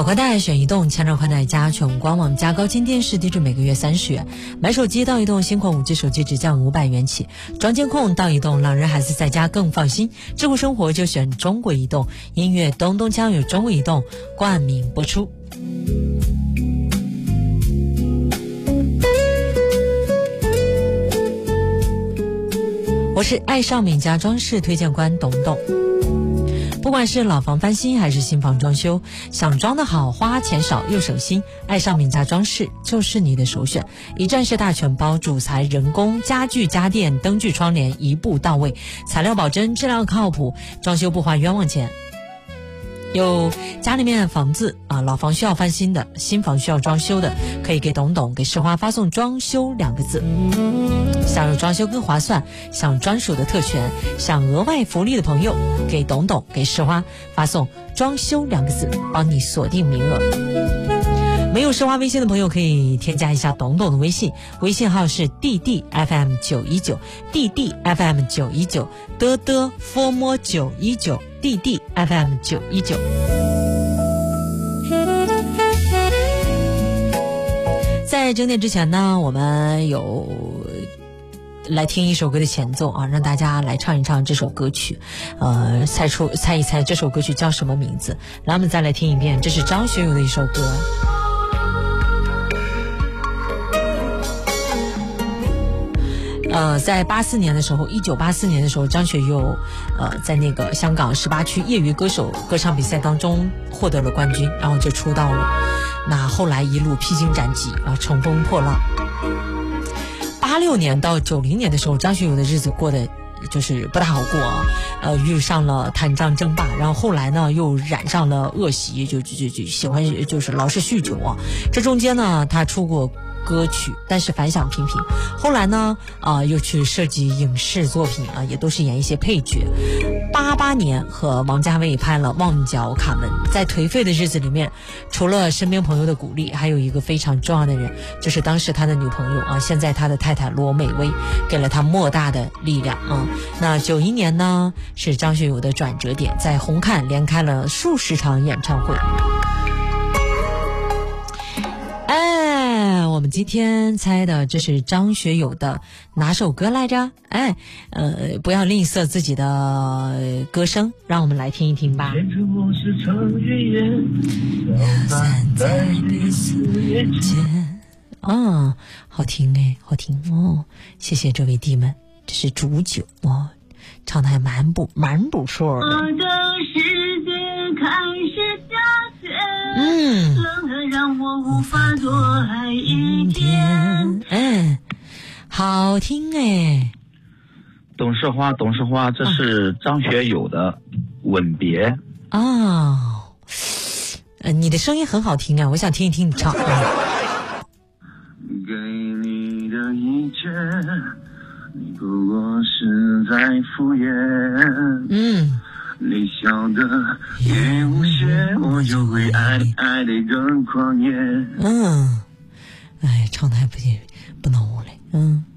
好快贷选移动，千兆快贷加全官网加高清电视低至每个月30元，买手机到移动新款5G 手机只降500元起，装监控到移动，老人孩子在家更放心，智慧生活就选中国移动，音乐咚咚锵由中国移动冠名播出。我是爱上名家装饰推荐官董董。不管是老房翻新还是新房装修，想装得好，花钱少又省心，爱上名家装饰就是你的首选。一站式大全包，主材、人工、家具、家电、灯具、窗帘一步到位，材料保真，质量靠谱，装修不花冤枉钱。有家里面房子老房需要翻新的，新房需要装修的，可以给董董给世花发送装修2个字。想有装修更划算，想专属的特权，想额外福利的朋友，给董董给世花发送装修2个字，帮你锁定名额。没有世花微信的朋友可以添加一下董董的微信，微信号是 DDFM919 DDFM919 的 FORMO 919 DDFM919。在整点之前呢，我们有来听一首歌的前奏让大家来唱一唱这首歌曲，猜一猜这首歌曲叫什么名字。然后我们再来听一遍，这是张学友的一首歌。在1984年的时候，张学友在那个香港18区业余歌手歌唱比赛当中获得了冠军，然后就出道了。那后来一路披荆斩棘乘风破浪。86年到90年的时候，张学友的日子过得就是不大好过遇上了谭张争霸，然后后来呢又染上了恶习，就喜欢就是老是酗酒这中间呢他出过歌曲，但是反响平平。后来呢又去设计影视作品也都是演一些配角。88年和王家卫拍了《旺角卡门》。在颓废的日子里面，除了身边朋友的鼓励，还有一个非常重要的人，就是当时他的女朋友现在他的太太罗美薇，给了他莫大的力量那91年呢是张学友的转折点，在红磡连开了数十场演唱会。我们今天猜的这是张学友的哪首歌来着？不要吝啬自己的歌声，让我们来听一听吧。好听好听谢谢这位弟们，这是煮酒唱的还蛮不错的。 我的世界开始下雪，冷得让我无法多爱一天。 好听董事花，这是张学友的吻别。 你的声音很好听我想听一听你唱。 给你的一切你不过是在敷衍，你笑得越无邪，我就会爱得更狂野。 唱的还不孬嘞。